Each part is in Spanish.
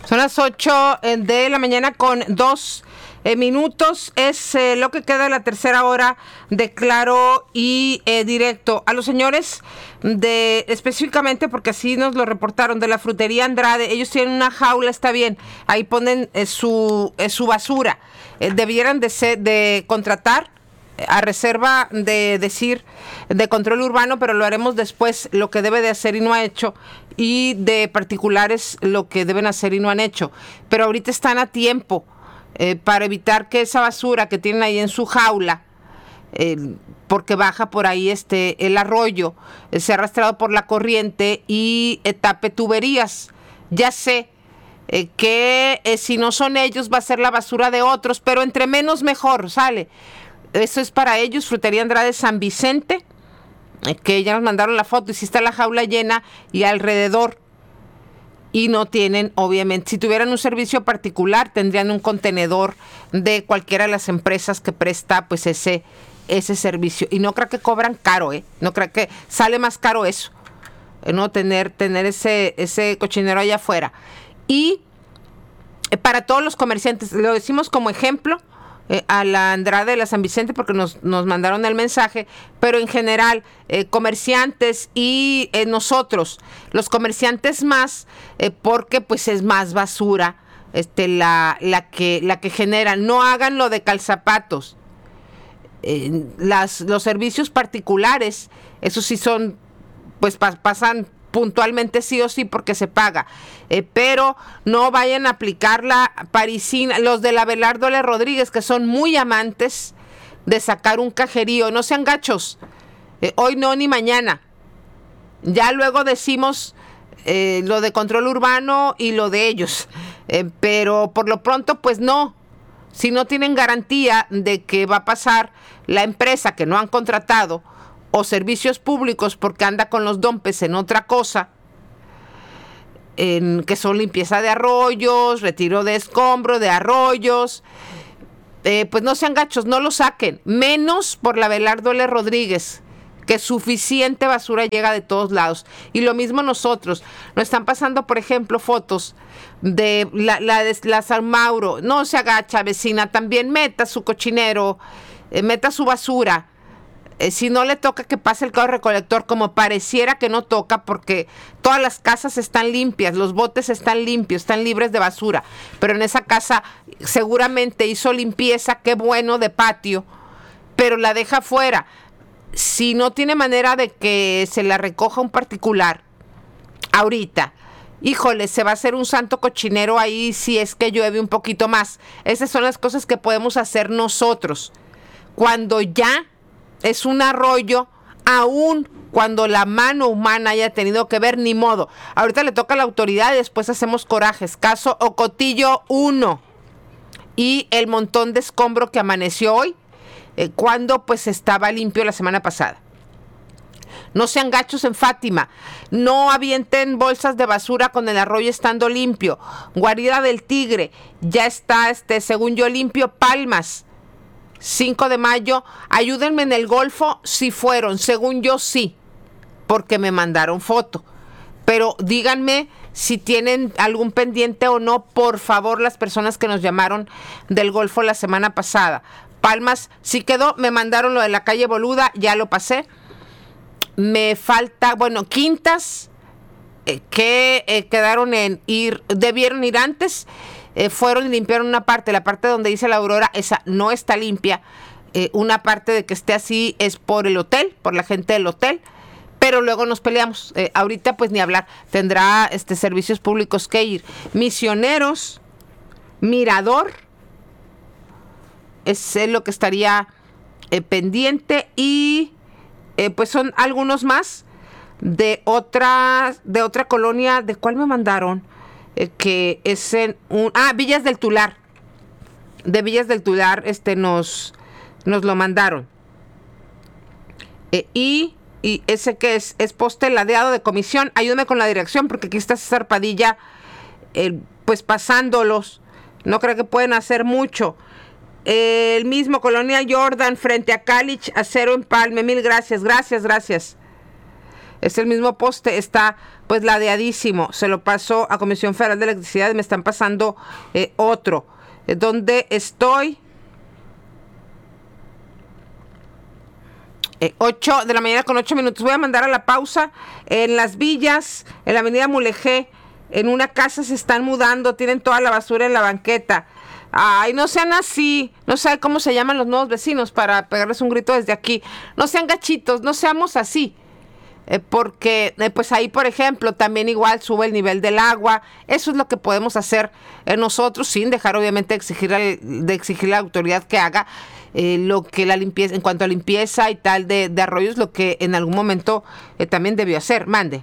Son las 8 de la mañana con 2 minutos. Es lo que queda de la tercera hora de Claro y Directo. A los señores específicamente, porque así nos lo reportaron, de la frutería Andrade, ellos tienen una jaula, está bien, ahí ponen su basura. Debieran de contratar a reserva de decir de control urbano, pero lo haremos después, lo que debe de hacer y no ha hecho, y de particulares lo que deben hacer y no han hecho. Pero ahorita están a tiempo para evitar que esa basura que tienen ahí en su jaula, porque baja por ahí el arroyo, sea arrastrado por la corriente y tape tuberías. Ya sé que si no son ellos va a ser la basura de otros, pero entre menos mejor, sale. Eso es para ellos, Frutería Andrade San Vicente, que ya nos mandaron la foto y sí está la jaula llena y alrededor. Y no tienen, obviamente, si tuvieran un servicio particular, tendrían un contenedor de cualquiera de las empresas que presta pues ese servicio. Y no creo que cobran caro, no creo que sale más caro eso, no tener ese cochinero allá afuera. Y para todos los comerciantes, lo decimos como ejemplo, a la Andrade de la San Vicente porque nos mandaron el mensaje, pero en general comerciantes y nosotros, los comerciantes más, porque pues es más basura la que generan. No hagan lo de calzapatos. Los servicios particulares, eso sí son, pues pasan puntualmente sí o sí porque se paga, pero no vayan a aplicar la parisina, los de la Abelardo L. Rodríguez, que son muy amantes de sacar un cajerío. No sean gachos, hoy no ni mañana, ya luego decimos lo de control urbano y lo de ellos, pero por lo pronto pues no, si no tienen garantía de que va a pasar la empresa que no han contratado o servicios públicos porque anda con los dompes en otra cosa, que son limpieza de arroyos, retiro de escombro de arroyos, pues no sean gachos, no lo saquen, menos por la Abelardo L. Rodríguez, que suficiente basura llega de todos lados. Y lo mismo nosotros, nos están pasando, por ejemplo, fotos de la San Mauro. No se agacha, vecina, también meta su cochinero, meta su basura. Si no le toca que pase el carro recolector, como pareciera que no toca, porque todas las casas están limpias, los botes están limpios, están libres de basura, pero en esa casa seguramente hizo limpieza, qué bueno, de patio, pero la deja fuera. Si no tiene manera de que se la recoja un particular ahorita, híjole, se va a hacer un santo cochinero ahí si es que llueve un poquito más. Esas son las cosas que podemos hacer nosotros cuando ya es un arroyo, aún cuando la mano humana haya tenido que ver, ni modo. Ahorita le toca a la autoridad y después hacemos corajes. Caso Ocotillo 1 y el montón de escombro que amaneció hoy, cuando pues estaba limpio la semana pasada. No sean gachos en Fátima, no avienten bolsas de basura con el arroyo estando limpio. Guarida del Tigre, ya está, según yo, limpio. Palmas, 5 de mayo, ayúdenme en el Golfo, si fueron, según yo sí, porque me mandaron foto, pero díganme si tienen algún pendiente o no, por favor, las personas que nos llamaron del Golfo la semana pasada. Palmas sí quedó, me mandaron lo de la calle Boluda, ya lo pasé. Me falta, bueno, Quintas, que quedaron debieron ir antes. Fueron y limpiaron una parte, la parte donde dice la Aurora, esa no está limpia. Una parte de que esté así es por el hotel, por la gente del hotel, pero luego nos peleamos. Ahorita pues ni hablar, tendrá servicios públicos que ir. Misioneros, Mirador, es lo que estaría pendiente, y pues son algunos más de otra colonia. ¿De cuál me mandaron? Que es en Villas del Tular. De Villas del Tular nos lo mandaron. Y ese que es poste ladeado de comisión. Ayúdame con la dirección porque aquí está César Padilla pues pasándolos. No creo que pueden hacer mucho. El mismo Colonia Jordan frente a Calich, Acero Empalme. Mil gracias. Es el mismo poste, está pues ladeadísimo. Se lo paso a Comisión Federal de Electricidad, me están pasando otro. Donde estoy, 8 de la mañana con 8 minutos. Voy a mandar a la pausa. En Las Villas, en la avenida Mulegé, en una casa se están mudando, tienen toda la basura en la banqueta. Ay, no sean así. No sé cómo se llaman los nuevos vecinos para pegarles un grito desde aquí. No sean gachitos, no seamos así. Porque pues ahí, por ejemplo, también igual sube el nivel del agua. Eso es lo que podemos hacer nosotros, sin dejar obviamente de exigir a la autoridad que haga lo que la limpieza, en cuanto a limpieza y tal de arroyos, lo que en algún momento también debió hacer. Mande.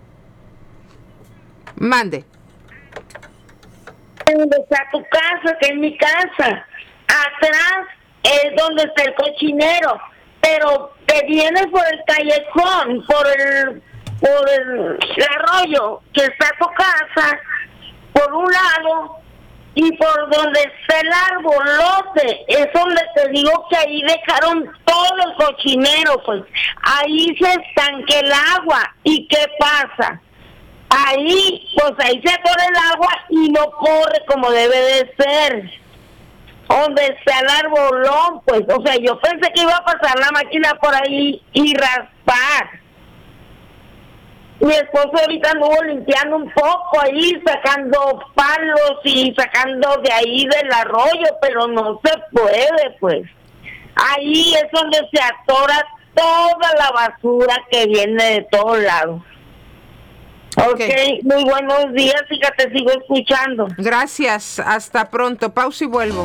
¿Dónde está tu casa? Que es mi casa. Atrás es donde está el cochinero, pero te vienes por el callejón, por el arroyo que está tu casa, por un lado, y por donde está el arbolote, es donde te digo que ahí dejaron todo el cochinero, pues ahí se estanque el agua. ¿Y qué pasa? Ahí se corre el agua y no corre como debe de ser. Donde está el arbolón, pues, o sea, yo pensé que iba a pasar la máquina por ahí y raspar. Mi esposo ahorita anduvo limpiando un poco ahí, sacando palos y sacando de ahí del arroyo, pero no se puede, pues. Ahí es donde se atora toda la basura que viene de todos lados. Okay, muy buenos días, hija, te sigo escuchando. Gracias, hasta pronto. Pausa y vuelvo.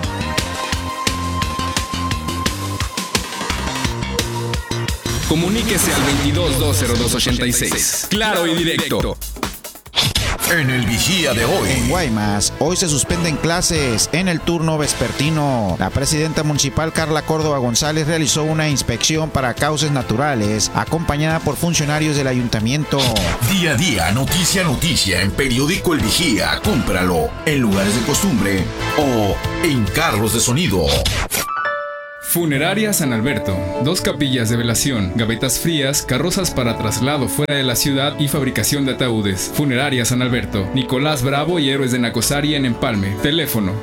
Comuníquese al 22-202-86. Claro y directo. En el Vigía de hoy. En Guaymas, hoy se suspenden clases en el turno vespertino. La presidenta municipal Carla Córdoba González realizó una inspección para causas naturales, acompañada por funcionarios del ayuntamiento. Día a día, noticia a noticia, en Periódico El Vigía. Cómpralo en lugares de costumbre o en carros de sonido. Funeraria San Alberto. 2 capillas de velación, gavetas frías, carrozas para traslado fuera de la ciudad y fabricación de ataúdes. Funeraria San Alberto. Nicolás Bravo y Héroes de Nacosari en Empalme. Teléfono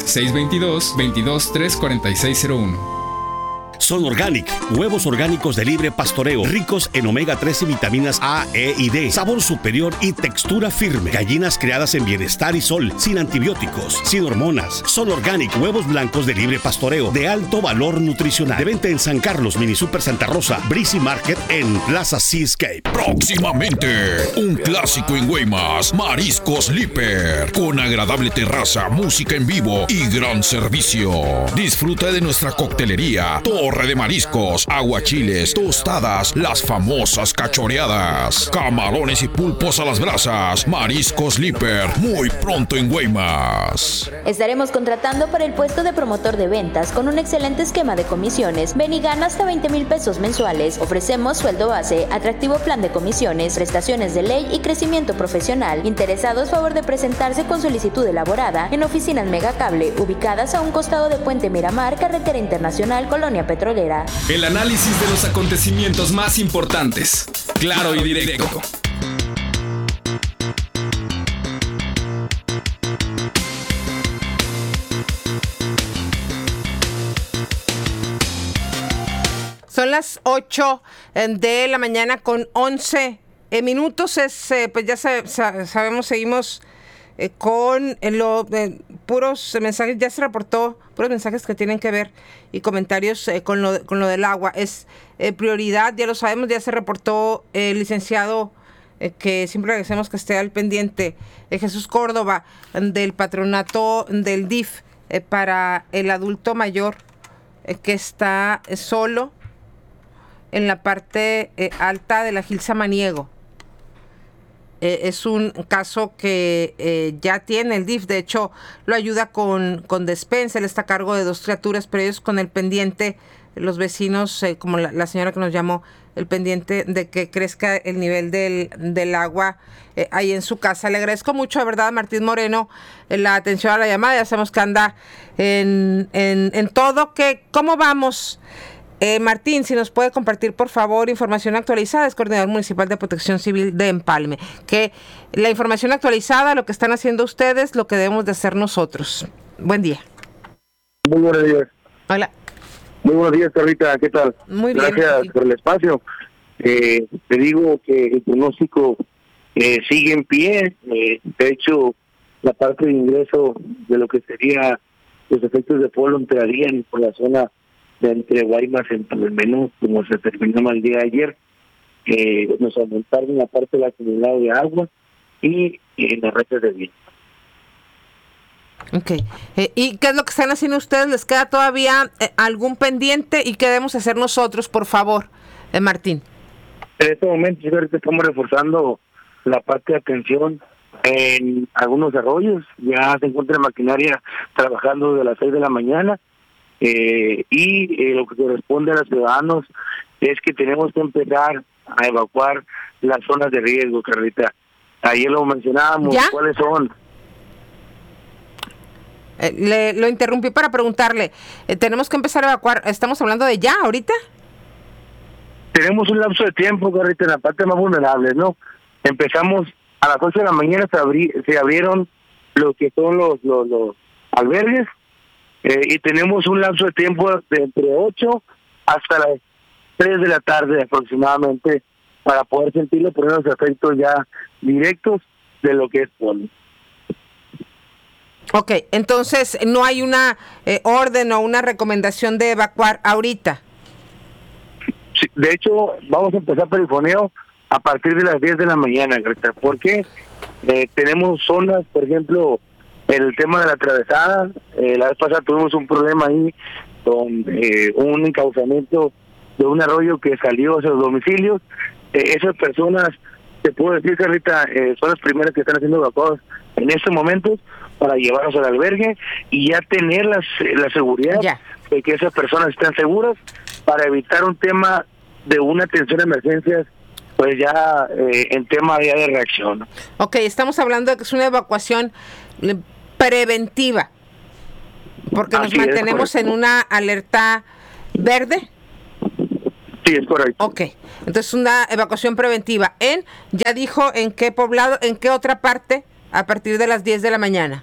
622-234601. Son Organic, huevos orgánicos de libre pastoreo, ricos en omega 3 y vitaminas A, E y D, sabor superior y textura firme. Gallinas criadas en bienestar y sol, sin antibióticos, sin hormonas. Son Organic, huevos blancos de libre pastoreo, de alto valor nutricional. De venta en San Carlos, Mini Super Santa Rosa, Breezy Market en Plaza Seascape. Próximamente, un clásico en Guaymas, Mariscos Líper, con agradable terraza, música en vivo y gran servicio. Disfruta de nuestra coctelería, torre de mariscos, aguachiles, tostadas, las famosas cachoreadas, camarones y pulpos a las brasas. Mariscos Líper, muy pronto en Guaymas. Estaremos contratando para el puesto de promotor de ventas con un excelente esquema de comisiones. Ven y gana hasta 20,000 pesos mensuales. Ofrecemos sueldo base, atractivo plan de comisiones, prestaciones de ley y crecimiento profesional. Interesados, favor de presentarse con solicitud elaborada en oficinas Megacable, ubicadas a un costado de Puente Miramar, Carretera Internacional, Colonia Petrolera. El análisis de los acontecimientos más importantes. Claro y directo. Son las 8 de la mañana con 11 minutos. Pues ya sabemos, seguimos con puros mensajes. Ya se reportó puros mensajes que tienen que ver y comentarios con lo del agua. Es prioridad, ya lo sabemos, ya se reportó el licenciado que siempre agradecemos que esté al pendiente, Jesús Córdoba, del patronato del DIF para el adulto mayor que está solo en la parte alta de la Gil Samaniego. Es un caso que ya tiene el DIF, de hecho lo ayuda con despensa, él está a cargo de 2 criaturas, pero ellos con el pendiente, los vecinos, como la señora que nos llamó, el pendiente de que crezca el nivel del agua ahí en su casa. Le agradezco mucho, de verdad, a Martín Moreno la atención a la llamada. Ya sabemos que anda en todo. ¿Cómo vamos Martín, si nos puede compartir, por favor, información actualizada, es coordinador municipal de Protección Civil de Empalme, que la información actualizada, lo que están haciendo ustedes, lo que debemos de hacer nosotros. Buen día. Muy buenos días. Hola. Muy buenos días, Carlita, ¿qué tal? Muy bien. Gracias por el espacio. Te digo que el pronóstico sigue en pie. De hecho, la parte de ingreso de lo que sería los efectos de polo entrarían por la zona de entre Guaymas en el menú, como se terminó el día de ayer. Nos aumentaron la parte del acumulado de agua y en las redes de viento. Ok. ¿Y qué es lo que están haciendo ustedes? ¿Les queda todavía algún pendiente? ¿Y qué debemos hacer nosotros, por favor, Martín? En este momento, yo creo que estamos reforzando la parte de atención en algunos arroyos. Ya se encuentra maquinaria trabajando de las 6 de la mañana. Y lo que corresponde a los ciudadanos es que tenemos que empezar a evacuar las zonas de riesgo, Carlita. Ayer lo mencionábamos. ¿Ya? ¿Cuáles son? Lo interrumpí para preguntarle, tenemos que empezar a evacuar, ¿estamos hablando de ya, ahorita? Tenemos un lapso de tiempo, Carlita, en la parte más vulnerable, ¿no? Empezamos a las 8 de la mañana, se abrieron lo que son los albergues, y tenemos un lapso de tiempo de entre 8 hasta las 3 de la tarde aproximadamente para poder sentirlo, poner los efectos ya directos de lo que es polo. Ok, entonces no hay una orden o una recomendación de evacuar ahorita. Sí, de hecho, vamos a empezar perifoneo a partir de las 10 de la mañana, Greta, porque tenemos zonas, por ejemplo, el tema de la atravesada. La vez pasada tuvimos un problema ahí con un encauzamiento de un arroyo que salió hacia los domicilios. Esas personas, te puedo decir, Carlita, son las primeras que están haciendo evacuados en estos momentos para llevarlos al albergue y ya tener la seguridad de que esas personas estén seguras para evitar un tema de una atención a emergencias, pues ya en tema ya de reacción. Ok, estamos hablando de que es una evacuación preventiva, porque Así nos mantenemos en una alerta verde. Sí, es correcto. Ok, entonces una evacuación preventiva. Ya dijo en qué poblado, en qué otra parte, a partir de las 10 de la mañana.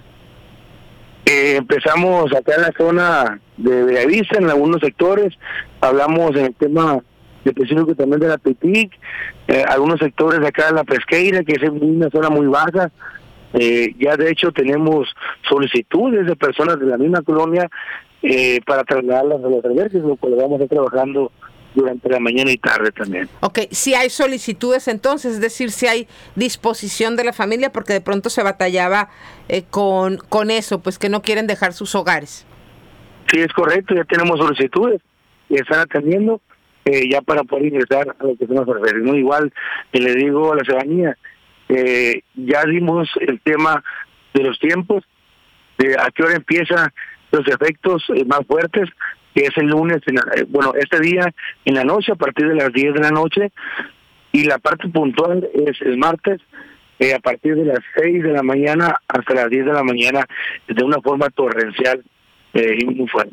Empezamos acá en la zona de Bellavista, en algunos sectores. Hablamos en el tema específico también de la Pitic, algunos sectores de acá de la Pesqueira, que es una zona muy baja. Ya de hecho tenemos solicitudes de personas de la misma colonia para trasladarlas a los albergues, lo cual vamos a estar trabajando durante la mañana y tarde también. Ok, si hay solicitudes entonces, es decir, si hay disposición de la familia, porque de pronto se batallaba con eso, pues que no quieren dejar sus hogares. Sí, es correcto, ya tenemos solicitudes y están atendiendo ya para poder ingresar a lo que son los albergues, ¿no? Igual le digo a la ciudadanía, ya dimos el tema de los tiempos, de a qué hora empiezan los efectos más fuertes, que es el lunes, este día en la noche, a partir de las 10 de la noche, y la parte puntual es el martes, a partir de las 6 de la mañana hasta las 10 de la mañana, de una forma torrencial y muy fuerte.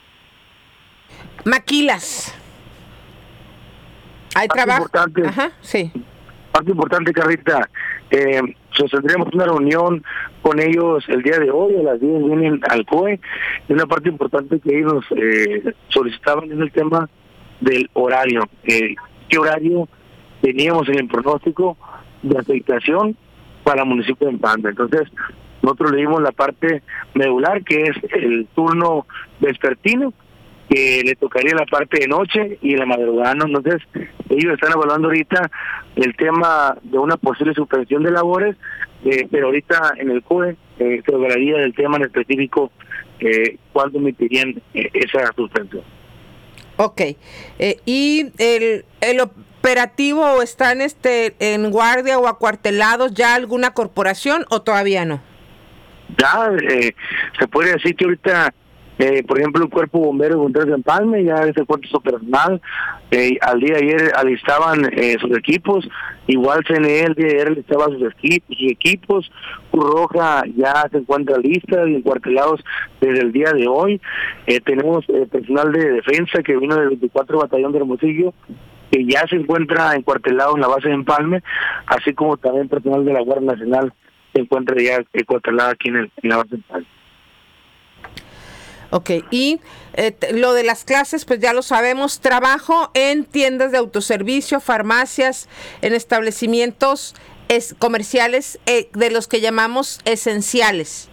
Maquilas. ¿Hay trabajo? Importante. Ajá, sí. Parte importante, Carlita, sostendremos una reunión con ellos el día de hoy, a las 10 vienen al COE, y una parte importante que ellos solicitaban es el tema del horario. ¿Qué horario teníamos en el pronóstico de afectación para el municipio de Empalme? Entonces, nosotros le dimos la parte medular, que es el turno vespertino, que le tocaría la parte de noche y la madrugada, ¿no? Entonces, ellos están evaluando ahorita el tema de una posible suspensión de labores, pero ahorita en el COE se hablaría del tema en específico, cuándo emitirían esa suspensión. Ok, ¿y el operativo están en guardia o acuartelados ya alguna corporación o todavía no? Ya se puede decir que ahorita Por ejemplo, el Cuerpo Bombero de Empalme ya se encuentra su personal. Al día de ayer alistaban sus equipos. Igual CNE el día de ayer alistaba sus equipos. Cruz Roja ya se encuentra lista y encuartelados desde el día de hoy. Tenemos personal de defensa que vino del 24 Batallón de Hermosillo, que ya se encuentra encuartelado en la base de Empalme, así como también personal de la Guardia Nacional se encuentra ya encuartelado aquí en la base de Empalme. Ok, y lo de las clases, pues ya lo sabemos, trabajo en tiendas de autoservicio, farmacias, en establecimientos comerciales de los que llamamos esenciales.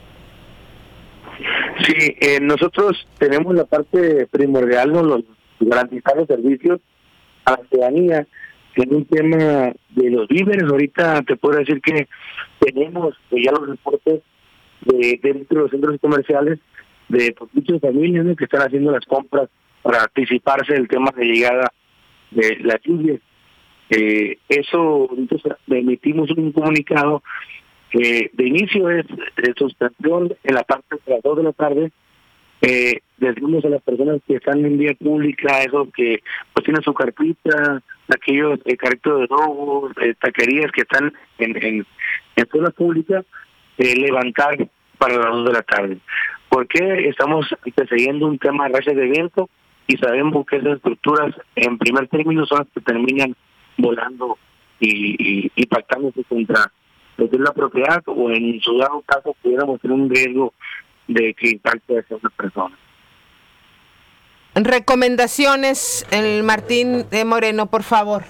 Sí, nosotros tenemos la parte primordial, ¿no? Los garantizar los servicios a la ciudadanía. En un tema de los víveres, ahorita te puedo decir que tenemos ya los reportes dentro de los centros comerciales de muchas familias, ¿no?, que están haciendo las compras para anticiparse del tema de llegada de las lluvias. Eso, entonces, emitimos un comunicado que de inicio es de suspensión en la parte de las 2 de la tarde. Decimos a las personas que están en vía pública, esos que pues tienen su carpita, aquellos carritos de robo, taquerías que están en zonas públicas, levantar para las 2 de la tarde. Porque estamos persiguiendo un tema de redes de viento y sabemos que esas estructuras en primer término son las que terminan volando y impactándose contra lo que es la propiedad, o en su dado caso pudiéramos tener un riesgo de que impacte a una persona. Recomendaciones, el Martín Moreno, por favor.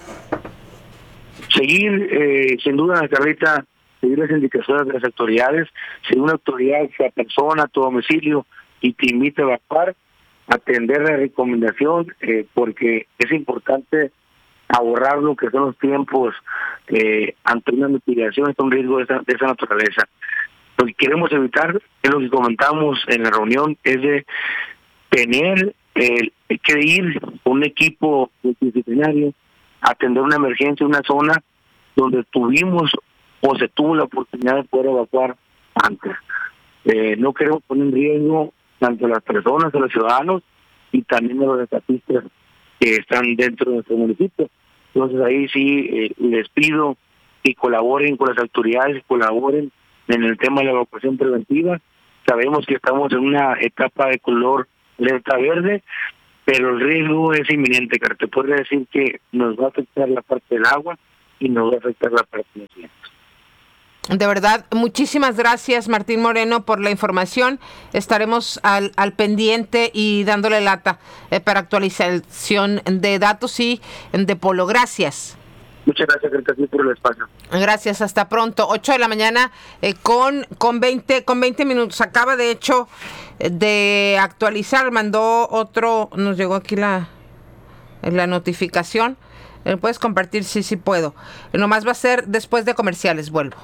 Seguir, sin duda, Carlita, seguir las indicaciones de las autoridades. Si una autoridad se apersona a tu domicilio y te invita a evacuar, atender la recomendación, porque es importante ahorrar lo que son los tiempos ante una mitigación, es un riesgo de esa naturaleza. Lo que queremos evitar, es lo que comentamos en la reunión, es de tener que ir con un equipo multidisciplinario a atender una emergencia en una zona donde tuvimos o se tuvo la oportunidad de poder evacuar antes. No queremos poner en riesgo tanto a las personas, a los ciudadanos y también a los estatistas que están dentro de nuestro municipio. Entonces ahí sí les pido que colaboren con las autoridades, que colaboren en el tema de la evacuación preventiva. Sabemos que estamos en una etapa de color alerta verde, pero el riesgo es inminente, que te podría decir que nos va a afectar la parte del agua y nos va a afectar la parte de los vientos. De verdad, muchísimas gracias, Martín Moreno, por la información. Estaremos al pendiente y dándole lata para actualización de datos y de Polo. Gracias. Muchas gracias, Carlos, por el espacio. Gracias, hasta pronto. 8 de la mañana con 20 minutos. Acaba, de hecho, de actualizar, mandó otro, nos llegó aquí la notificación. ¿Puedes compartir? Sí puedo. Nomás va a ser después de comerciales, vuelvo.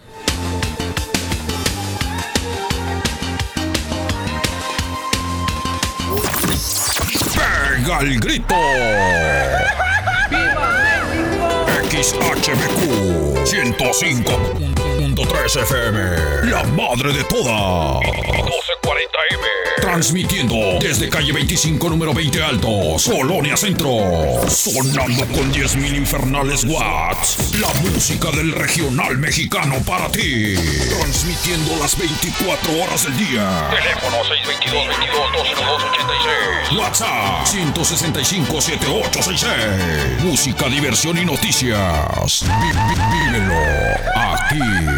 ¡Pega el grito! XHBQ 105.3 FM, la madre de todas. 1240M. Transmitiendo desde calle 25, número 20 Altos, Colonia Centro. Sonando con 10,000 infernales watts. La música del regional mexicano para ti. Transmitiendo las 24 horas del día. Teléfono 622-22-202-86. WhatsApp 165-7866. Música, diversión y noticias. Vívelo aquí.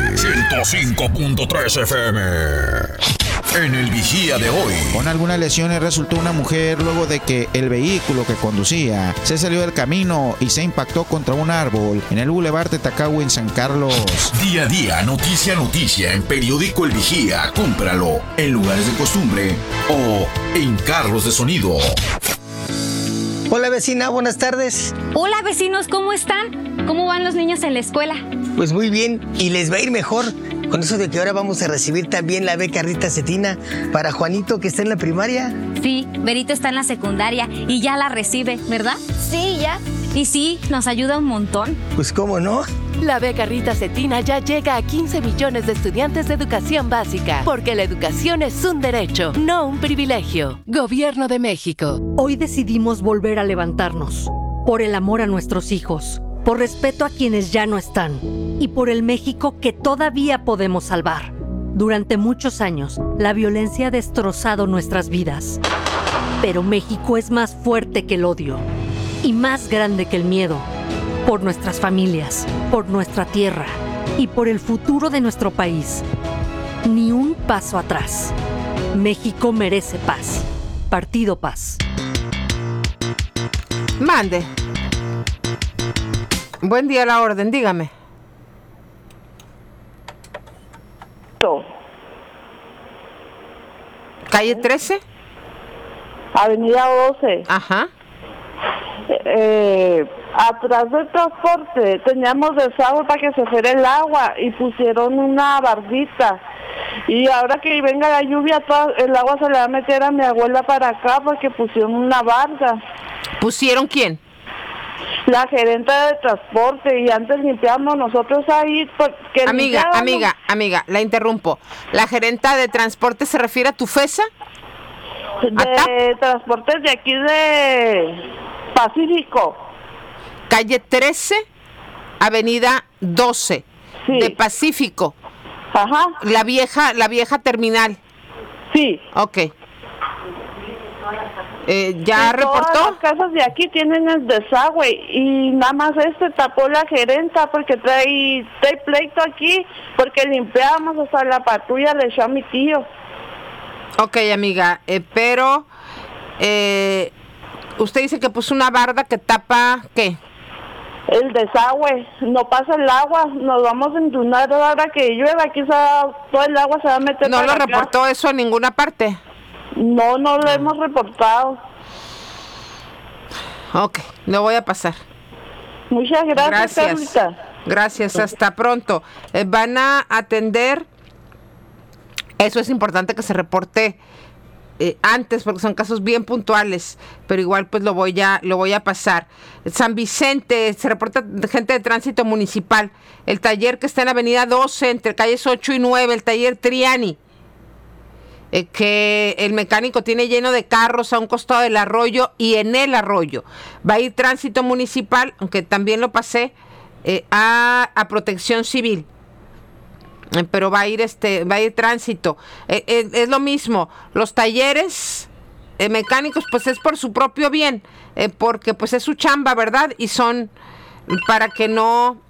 105.3 FM. En el Vigía de hoy. Con algunas lesiones resultó una mujer luego de que el vehículo que conducía se salió del camino y se impactó contra un árbol en el Boulevard de Tacahue en San Carlos. Día a día, noticia a noticia en Periódico El Vigía. Cómpralo en lugares de costumbre o en carros de sonido. Hola vecina, buenas tardes. Hola vecinos, ¿cómo están? ¿Cómo van los niños en la escuela? Pues muy bien, y les va a ir mejor con eso de que ahora vamos a recibir también la beca Rita Cetina para Juanito, que está en la primaria. Sí, Berito está en la secundaria y ya la recibe, ¿verdad? Sí, ya. Y sí, nos ayuda un montón. Pues cómo no. La beca Rita Cetina ya llega a 15 millones de estudiantes de educación básica, porque la educación es un derecho, no un privilegio. Gobierno de México. Hoy decidimos volver a levantarnos, por el amor a nuestros hijos, por respeto a quienes ya no están y por el México que todavía podemos salvar. Durante muchos años, la violencia ha destrozado nuestras vidas. Pero México es más fuerte que el odio y más grande que el miedo. Por nuestras familias, por nuestra tierra y por el futuro de nuestro país. Ni un paso atrás. México merece paz. Partido Paz. Mande. Buen día a la orden, dígame. ¿Calle 13? Avenida 12. Ajá. Atrás del transporte teníamos desagüe para que se fuera el agua y pusieron una bardita. Y ahora que venga la lluvia, el agua se le va a meter a mi abuela para acá porque pusieron una barda. ¿Pusieron quién? La gerente de transporte, y antes limpiamos nosotros ahí porque Amiga, la interrumpo. ¿La gerenta de transporte se refiere a tu FESA? De transportes de aquí de Pacífico. Calle 13, Avenida 12, sí. De Pacífico. Ajá. La vieja terminal. Sí. Ok. ¿Ya reportó? Todas las casas de aquí tienen el desagüe y nada más tapó la gerenta porque trae pleito aquí porque limpiamos, hasta la patrulla le echó a mi tío. Ok, amiga, pero usted dice que puso una barda que tapa, ¿qué? El desagüe, no pasa el agua, nos vamos a entunar ahora que llueva, quizá todo el agua se va a meter. ¿No lo reportó eso en ninguna parte? No lo hemos reportado. Ok, lo voy a pasar. Muchas gracias, Carlita. Gracias, hasta pronto. Van a atender, eso es importante que se reporte antes porque son casos bien puntuales, pero igual pues lo voy a pasar. San Vicente, se reporta gente de tránsito municipal, el taller que está en Avenida 12 entre calles 8 y 9, el taller Triani, que el mecánico tiene lleno de carros a un costado del arroyo, y en el arroyo va a ir tránsito municipal, aunque también lo pasé a Protección Civil, pero va a ir tránsito. Es lo mismo, los talleres mecánicos pues es por su propio bien, porque pues es su chamba, ¿verdad? Y son para que no